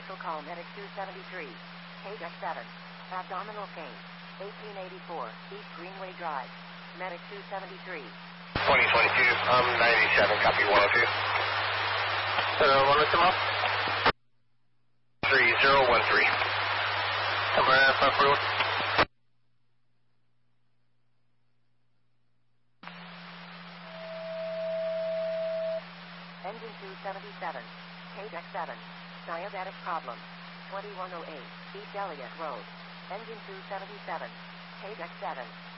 Special call Medic 273. Page 7. Abdominal pain. 1884 East Greenway Drive. Medic 273. 2022, 97, copy 102. 102 up. 3013. Number approved. Engine 277. Page 7. Diabetic problem. 2108 East Elliott Road. Engine 277. Page 7.